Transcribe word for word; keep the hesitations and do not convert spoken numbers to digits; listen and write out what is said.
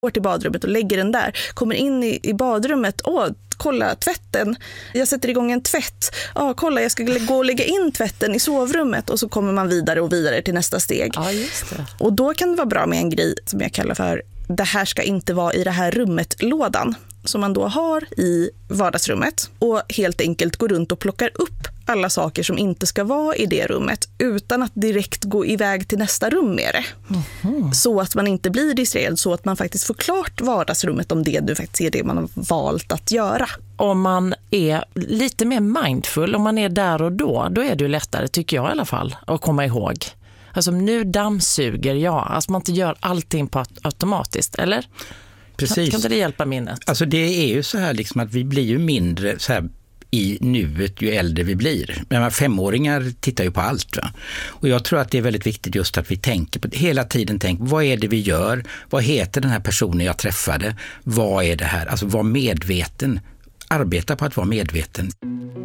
går till badrummet och lägger den där. Kommer in i, i badrummet. Åh, kolla tvätten. Jag sätter igång en tvätt. Ja, kolla, jag ska gå och lägga in tvätten i sovrummet. Och så kommer man vidare och vidare till nästa steg. Ja, just det. Och då kan det vara bra med en grej som jag kallar för det här ska inte vara i det här rummet-lådan. Som man då har i vardagsrummet. Och helt enkelt går runt och plockar upp alla saker som inte ska vara i det rummet utan att direkt gå iväg till nästa rum med det. Mm-hmm. Så att man inte blir distraherad, så att man faktiskt får klart vardagsrummet om det du faktiskt är det man har valt att göra. Om man är lite mer mindful, om man är där och då, då är det ju lättare, tycker jag i alla fall, att komma ihåg. Alltså nu dammsuger jag, alltså man inte gör allting på automatiskt, eller? Precis. Kan inte det hjälpa minnet? Alltså det är ju så här liksom att vi blir ju mindre så här i nuet ju äldre vi blir. Men femåringar tittar ju på allt. Va? Och jag tror att det är väldigt viktigt just att vi tänker på hela tiden tänker, vad är det vi gör? Vad heter den här personen jag träffade? Vad är det här? Alltså var medveten. Arbeta på att vara medveten.